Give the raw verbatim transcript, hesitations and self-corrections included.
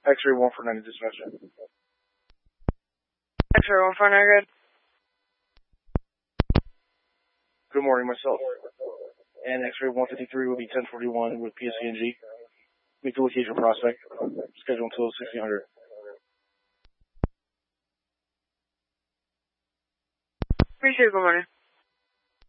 X-ray one four nine dispatch. X-ray one four nine, good. Good morning, myself. And X-ray one fifty-three will be ten forty-one with P S C N G. Make the location prospect. Schedule until sixteen hundred. Appreciate it, good morning.